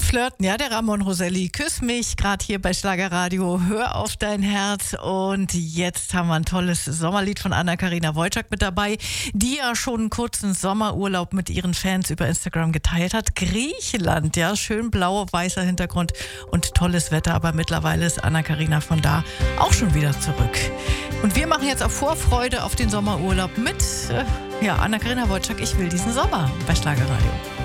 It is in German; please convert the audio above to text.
Flirten, ja, der Ramon Roselli. Küss mich, gerade hier bei Schlagerradio. Hör auf dein Herz. Und jetzt haben wir ein tolles Sommerlied von Anna-Karina Wojcik mit dabei, die ja schon einen kurzen Sommerurlaub mit ihren Fans über Instagram geteilt hat. Griechenland, ja, schön blau-weißer Hintergrund und tolles Wetter. Aber mittlerweile ist Anna-Karina von da auch schon wieder zurück. Und wir machen jetzt auf Vorfreude auf den Sommerurlaub mit Anna-Karina Wojcik. Ich will diesen Sommer bei Schlagerradio.